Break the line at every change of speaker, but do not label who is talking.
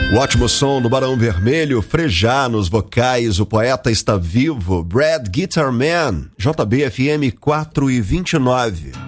O ótimo som do Barão Vermelho, Frejá nos vocais, o poeta está vivo, Brad Guitarman, JBFM 4 e 29.